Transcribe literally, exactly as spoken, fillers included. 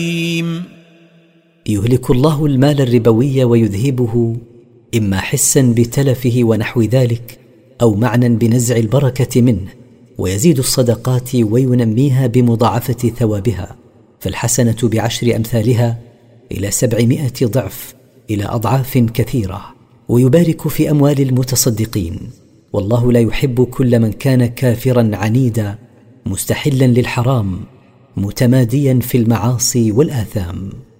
يهلك الله المال الربوي ويذهبه إما حسا بتلفه ونحو ذلك، أو معنى بنزع البركة منه، ويزيد الصدقات وينميها بمضاعفة ثوابها، فالحسنة بعشر أمثالها إلى سبعمائة ضعف، إلى أضعاف كثيرة، ويبارك في أموال المتصدقين. والله لا يحب كل من كان كافرا عنيدا مستحلا للحرام متماديا في المعاصي والآثام.